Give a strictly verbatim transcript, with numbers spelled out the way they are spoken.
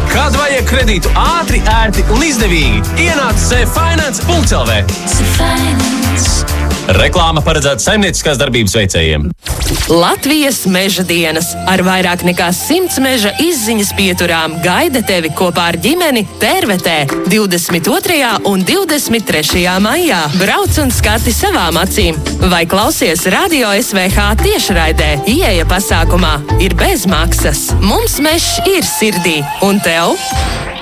Kad vajag kredītu ātri, ērti un izdevīgi, ienāc cfinance punkt l v. Reklāma paredzēta saimnieciskās darbības veicējiem. Latvijas meža dienas ar vairāk nekā simts meža izziņas pieturām gaida tevi kopā ar ģimeni Tērvetē divdesmit otrajā un divdesmit trešajā maijā. Brauc un skati savām acīm. Vai klausies Radio S V H tiešraidē. Ieeja pasākumā ir bez maksas. Mums mežs ir sirdī. Un tev?